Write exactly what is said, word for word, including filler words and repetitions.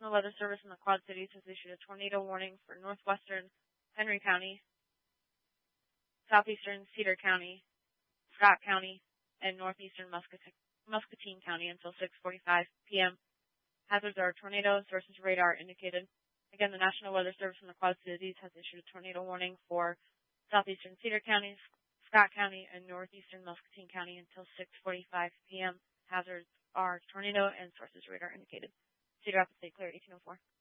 National Weather Service in the Quad Cities has issued a tornado warning for northwestern Henry County, southeastern Cedar County, Scott County, and northeastern Muscat- Muscatine County until six forty-five p m Hazards are tornadoes versus radar indicated. Again, the National Weather Service in the Quad Cities has issued a tornado warning for southeastern Cedar County, Scott County, and northeastern Muscatine County until six forty-five p m Hazards are tornado and sources radar indicated. Cedar Rapids State Clear, eighteen oh four.